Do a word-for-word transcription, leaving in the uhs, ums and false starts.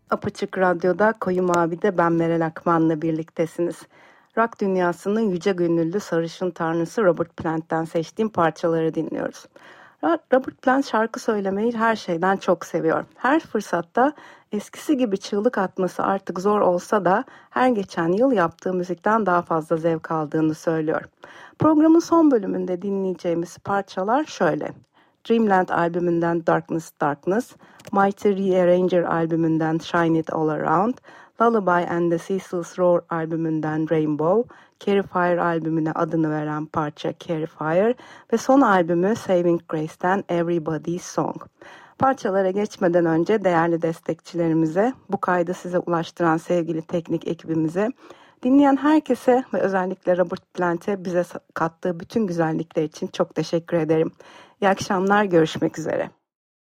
Apaçık Radyo'da Koyu Mavi'de ben Meral Akman'la birliktesiniz. Rock dünyasının yüce gönüllü sarışın tanrısı Robert Plant'ten seçtiğim parçaları dinliyoruz. Robert Plant şarkı söylemeyi her şeyden çok seviyor. Her fırsatta eskisi gibi çığlık atması artık zor olsa da her geçen yıl yaptığı müzikten daha fazla zevk aldığını söylüyor. Programın son bölümünde dinleyeceğimiz parçalar şöyle. Dreamland albümünden Darkness Darkness, Mighty Rearranger albümünden Shine It All Around, Lullaby and the Cecil's Roar albümünden Rainbow, Carry Fire albümüne adını veren parça Carry Fire ve son albümü Saving Grace'ten Everybody's Song. Parçalara geçmeden önce değerli destekçilerimize, bu kaydı size ulaştıran sevgili teknik ekibimize, dinleyen herkese ve özellikle Robert Plant'e bize kattığı bütün güzellikler için çok teşekkür ederim. İyi akşamlar, görüşmek üzere.